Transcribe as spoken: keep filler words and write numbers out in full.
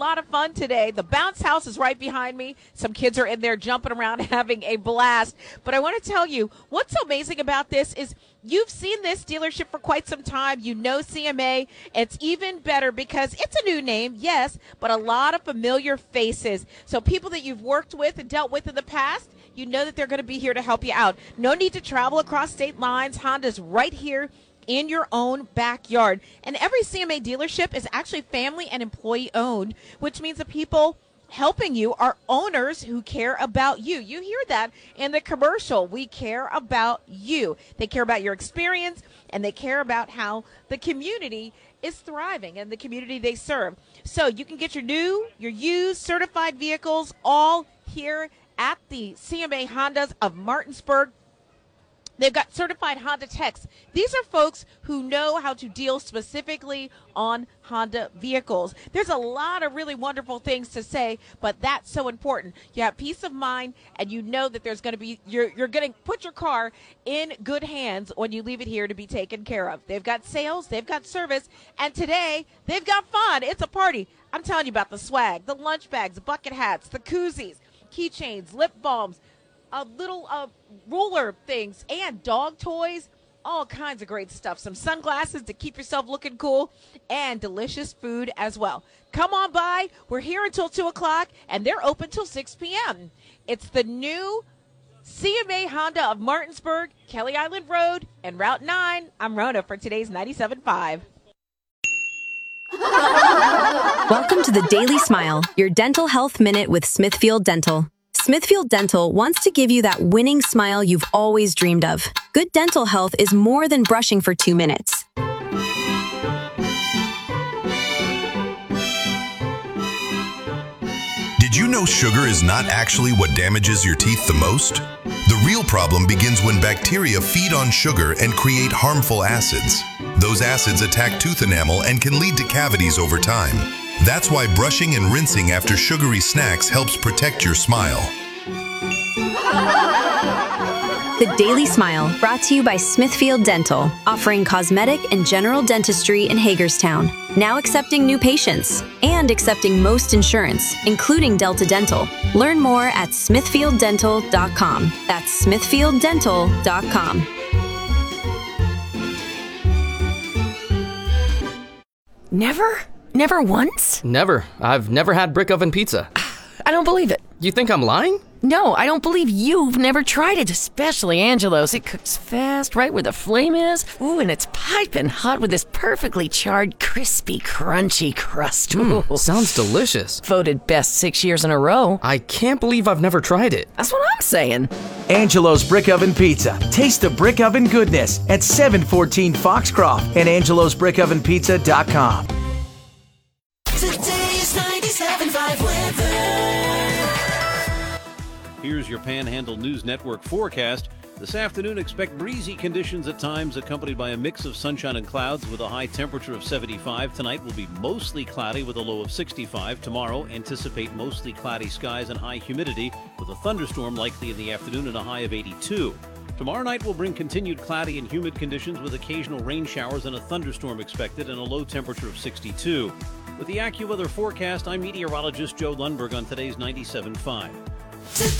lot of fun today. The bounce house is right behind me. Some kids are in there jumping around having a blast. But I want to tell you, what's so amazing about this is you've seen this dealership for quite some time. You know C M A. It's even better because it's a new name, yes, but a lot of familiar faces. So people that you've worked with and dealt with in the past, you know that they're going to be here to help you out. No need to travel across state lines. Honda's right here in your own backyard. And every C M A dealership is actually family and employee owned, which means the people helping you are owners who care about you. You hear that in the commercial. We care about you. They care about your experience, and they care about how the community is thriving and the community they serve. So you can get your new, your used, certified vehicles all here at the C M A Hondas of Martinsburg. They've got certified Honda techs. These are folks who know how to deal specifically on Honda vehicles. There's a lot of really wonderful things to say, but that's so important. You have peace of mind, and you know that there's going to be, you're, you're going to put your car in good hands when you leave it here to be taken care of. They've got sales, they've got service, and today they've got fun. It's a party. I'm telling you about the swag, the lunch bags, the bucket hats, the koozies, keychains, lip balms, a little uh, ruler things, and dog toys, all kinds of great stuff. Some sunglasses to keep yourself looking cool, and delicious food as well. Come on by. We're here until two o'clock, and they're open till six p.m. It's the new C M A Honda of Martinsburg, Kelly Island Road, and Route nine. I'm Rona for today's ninety-seven point five. Welcome to the Daily Smile, your dental health minute with Smithfield Dental. Smithfield Dental wants to give you that winning smile you've always dreamed of. Good dental health is more than brushing for two minutes. Did you know sugar is not actually what damages your teeth the most? The real problem begins when bacteria feed on sugar and create harmful acids. Those acids attack tooth enamel and can lead to cavities over time. That's why brushing and rinsing after sugary snacks helps protect your smile. The Daily Smile, brought to you by Smithfield Dental, offering cosmetic and general dentistry in Hagerstown, now accepting new patients, and accepting most insurance, including Delta Dental. Learn more at smithfield dental dot com. That's smithfield dental dot com. Never? Never once? Never. I've never had brick oven pizza. I don't believe it. You think I'm lying? No, I don't believe you've never tried it, especially Angelo's. It cooks fast, right where the flame is. Ooh, and it's piping hot with this perfectly charred, crispy, crunchy crust. Mm, sounds delicious. Voted best six years in a row. I can't believe I've never tried it. That's what I'm saying. Angelo's Brick Oven Pizza. Taste the brick oven goodness at seven fourteen Foxcroft and angelos brick oven pizza dot com. Today's ninety-seven point five weather. Here's your Panhandle News Network forecast. This afternoon, expect breezy conditions at times, accompanied by a mix of sunshine and clouds with a high temperature of seventy-five. Tonight will be mostly cloudy with a low of sixty-five. Tomorrow, anticipate mostly cloudy skies and high humidity with a thunderstorm likely in the afternoon and a high of eighty-two. Tomorrow night will bring continued cloudy and humid conditions with occasional rain showers and a thunderstorm expected and a low temperature of sixty-two. With the AccuWeather forecast, I'm meteorologist Joe Lundberg on today's ninety-seven point five.